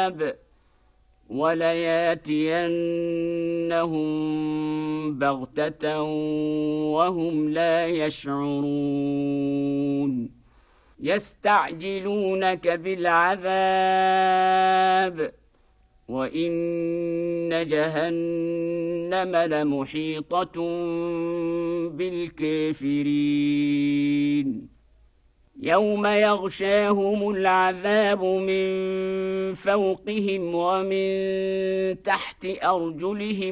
العذاب ولياتينهم بغتة وهم لا يشعرون يستعجلونك بالعذاب وإن جهنم لمحيطة بالكافرين يوم يغشاهم العذاب من فوقهم ومن تحت أرجلهم